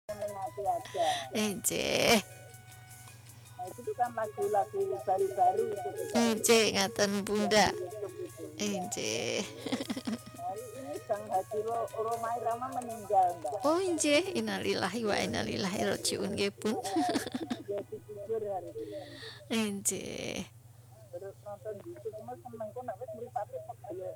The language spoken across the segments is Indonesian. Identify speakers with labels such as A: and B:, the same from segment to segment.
A: menikmati aja.
B: Enjeh.
A: Nah, itu kan lagu-lagu baru-baru itu kita
B: Enjeh ngaten Bunda.
A: di YouTube itu ya.
B: Enjeh.
A: Hari ini Sang Haji Romai Rama meninggal, Mbak.
B: Oh enjeh, innalillahi wa inna ilaihi rajiun nggih pun.
A: Jadi jujur hari ini.
B: Enjeh.
A: Terus nonton YouTube semua seneng kok nek wis mripate pegel.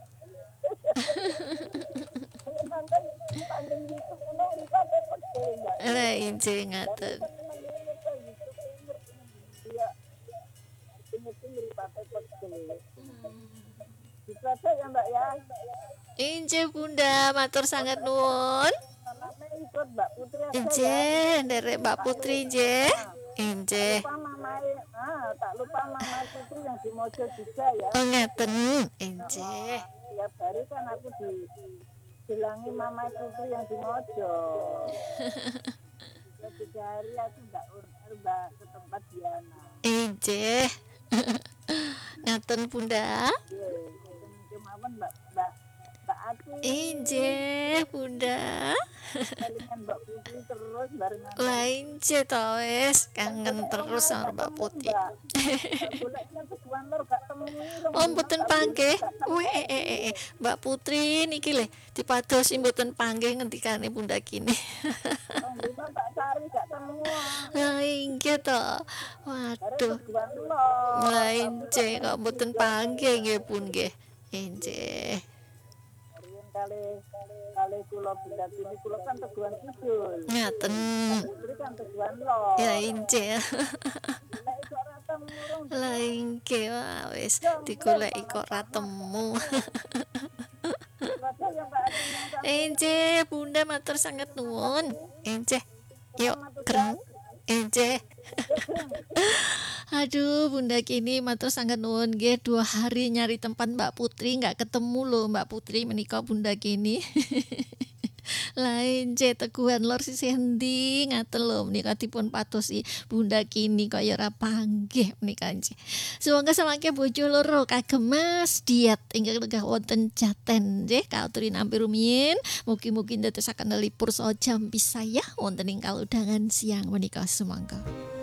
A: Nonton tanding YouTube semua mripate pegel, Mbak.
B: Lah enjeh
A: Dan
B: ngaten.
A: seneng ngerti YouTube ngerti dia ngerti mripate pegel. Itu aja ya, Mbak ya.
B: Enjeh Bunda, matur sangat nuwun.
A: Anaknya ikut Mbak Putri aja ya.
B: Enjeh, nderek Mbak Putri nggih. Enjeh.
A: Tak lupa Mama Putri yang di Mojo juga ya.
B: Oh ngeten. Enjeh.
A: Tiap hari kan aku dibilangi Mama Putri yang di Mojo. Tiga hari aku mbak ke tempat Diana.
B: Enjeh. Ngaten Bunda.
A: Kemarin Mbak Ati.
B: Enjeh Bunda.
A: Kelingan Mbak Putri terus barengan.
B: Lain je to wis kangen terus sama Mbak Putri.
A: Goleknya teguan lor gak temu.
B: Oh mboten panggih. Mbak Putri niki le dipadosi mboten panggih ngendikane Bunda kini.
A: Mbak Sari gak temu.
B: Lah inggih to. Waduh.
A: Teguan lor.
B: Lain je kok mboten panggih nggih pun nggih. Enjeh.
A: Kali kula Bunda kini kula kan teguan kidul.
B: Ngaten.
A: Putri kan teguan lor.
B: Ya injeh.
A: Nek iso ora temu.
B: Lah inggih wah wis digoleki kok ra temu. Enjeh Bunda matur sangat nuwun. Enjeh. Yuk keren. Enjeh. Aduh Bunda kini matur sangat nuwun nggih 2 hari nyari tempat Mbak Putri nggak ketemu loh Mbak Putri menika Bunda kini. Lain je teguhan lor sisih endi ngaten lho menika dipun patosi Bunda kini kaya ora panggih menika nggih. Sumangga samangke bojo loro kagemas diet ingkang legah wonten Jaten nggih kaaturi nampi rumiyin mugi-mugi ndadosaken lipur saha jampi saya wonten ing kalodhangan siang menika sumangga.